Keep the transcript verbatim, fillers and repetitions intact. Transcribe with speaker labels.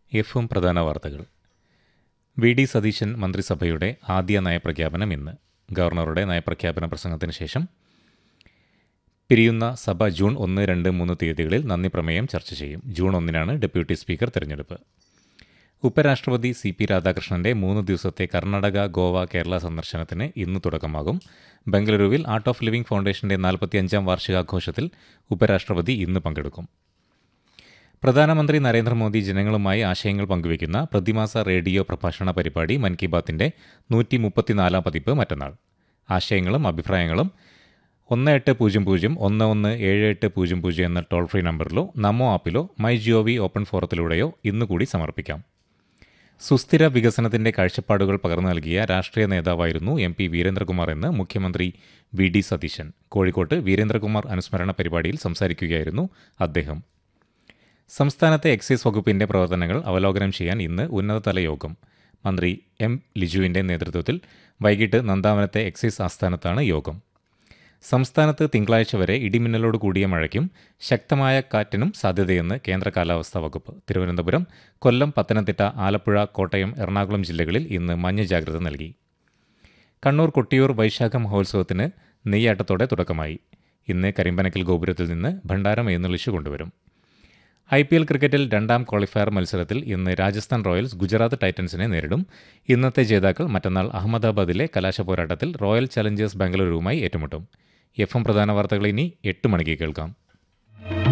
Speaker 1: എഫും പ്രധാന വാർത്തകൾ. വി ഡി സതീശൻ മന്ത്രിസഭയുടെ ആദ്യ നയപ്രഖ്യാപനം ഇന്ന്. ഗവർണറുടെ നയപ്രഖ്യാപന പ്രസംഗത്തിന് ശേഷം പിരിയുന്ന സഭ ജൂൺ ഒന്ന് രണ്ട് മൂന്ന് തീയതികളിൽ നന്ദി പ്രമേയം ചർച്ച ചെയ്യും. ജൂൺ ഒന്നിനാണ് ഡെപ്യൂട്ടി സ്പീക്കർ തെരഞ്ഞെടുപ്പ്. ഉപരാഷ്ട്രപതി സി പി രാധാകൃഷ്ണന്റെ മൂന്ന് ദിവസത്തെ കർണാടക, ഗോവ, കേരള സന്ദർശനത്തിന് ഇന്ന് തുടക്കമാകും. ബംഗളൂരുവിൽ ആർട്ട് ഓഫ് ലിവിംഗ് ഫൗണ്ടേഷന്റെ നാൽപ്പത്തിയഞ്ചാം വാർഷികാഘോഷത്തിൽ ഉപരാഷ്ട്രപതി ഇന്ന് പങ്കെടുക്കും. പ്രധാനമന്ത്രി നരേന്ദ്രമോദി ജനങ്ങളുമായി ആശയങ്ങൾ പങ്കുവയ്ക്കുന്ന പ്രതിമാസ റേഡിയോ പ്രഭാഷണ പരിപാടി മൻ കി ബാത്തിന്റെ നൂറ്റി മുപ്പത്തിനാലാം പതിപ്പ് മറ്റന്നാൾ. ആശയങ്ങളും അഭിപ്രായങ്ങളും ഒന്ന് എട്ട് പൂജ്യം പൂജ്യം ഒന്ന് ഒന്ന് ഏഴ് എട്ട് പൂജ്യം പൂജ്യം എന്ന toll free നമ്പറിലോ Namo ആപ്പിലോ my ജിഒ V open ഫോറത്തിലൂടെയോ ഇന്നുകൂടി സമർപ്പിക്കാം. സുസ്ഥിര വികസനത്തിന്റെ കാഴ്ചപ്പാടുകൾ പകർന്നു നൽകിയ രാഷ്ട്രീയ നേതാവായിരുന്നു എം പി വീരേന്ദ്രകുമാർ എന്ന് മുഖ്യമന്ത്രി വി ഡി സതീശൻ. കോഴിക്കോട്ട് വീരേന്ദ്രകുമാർ അനുസ്മരണ പരിപാടിയിൽ സംസാരിക്കുകയായിരുന്നു അദ്ദേഹം. സംസ്ഥാനത്തെ എക്സൈസ് വകുപ്പിന്റെ പ്രവർത്തനങ്ങൾ അവലോകനം ചെയ്യാൻ ഇന്ന് ഉന്നതതല യോഗം. മന്ത്രി എം ലിജുവിന്റെ നേതൃത്വത്തിൽ വൈകിട്ട് നന്ദാവനത്തെ എക്സൈസ് ആസ്ഥാനത്താണ് യോഗം. സംസ്ഥാനത്ത് തിങ്കളാഴ്ച വരെ ഇടിമിന്നലോട് കൂടിയ മഴയ്ക്കും ശക്തമായ കാറ്റിനും സാധ്യതയെന്ന് കേന്ദ്ര കാലാവസ്ഥാ വകുപ്പ്. തിരുവനന്തപുരം, കൊല്ലം, പത്തനംതിട്ട, ആലപ്പുഴ, കോട്ടയം, എറണാകുളം ജില്ലകളിൽ ഇന്ന് മഞ്ഞ ജാഗ്രത നൽകി. കണ്ണൂർ കൊട്ടിയൂർ വൈശാഖ മഹോത്സവത്തിന് നെയ്യാട്ടത്തോടെ തുടക്കമായി. ഇന്ന് കരിമ്പനക്കൽ ഗോപുരത്തിൽ നിന്ന് ഭണ്ഡാരം എഴുന്നള്ളിച്ചു കൊണ്ടുവരും. ഐ പി എൽ ക്രിക്കറ്റിൽ രണ്ടാം ക്വാളിഫയർ മത്സരത്തിൽ ഇന്ന് രാജസ്ഥാൻ റോയൽസ് ഗുജറാത്ത് ടൈറ്റൻസിനെ നേരിടും. ഇന്നത്തെ ജേതാക്കൾ മറ്റന്നാൾ അഹമ്മദാബാദിലെ കലാശ പോരാട്ടത്തിൽ റോയൽ ചലഞ്ചേഴ്സ് ബാംഗ്ലൂരുവുമായി ഏറ്റുമുട്ടും. എഫ് എം പ്രധാന വാർത്തകൾ ഇനി എട്ട് മണിക്ക് കേൾക്കാം.